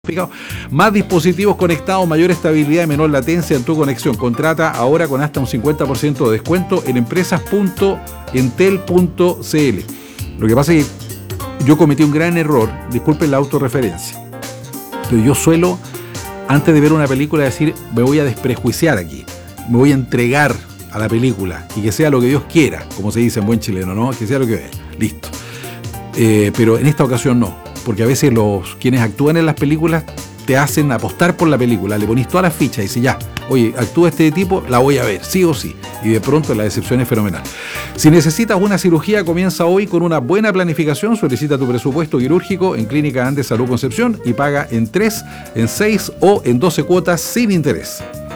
Más dispositivos conectados, mayor estabilidad y menor latencia en tu conexión. Contrata ahora con hasta un 50% de descuento en empresas.entel.cl. Lo que pasa es que yo cometí un gran error, disculpen la autorreferencia, pero yo suelo, antes de ver una película, decir, me voy a desprejuiciar aquí, me voy a entregar a la película y que sea lo que Dios quiera, como se dice en buen chileno, ¿no? Que sea lo que es, listo. Pero en esta ocasión no, porque a veces quienes actúan en las películas te hacen apostar por la película, le ponís todas las fichas y dices, ya, oye, actúa este tipo, la voy a ver, sí o sí, y de pronto la decepción es fenomenal. Si necesitas una cirugía, comienza hoy con una buena planificación, solicita tu presupuesto quirúrgico en Clínica Andes Salud Concepción y paga en 3, en 6 o en 12 cuotas sin interés.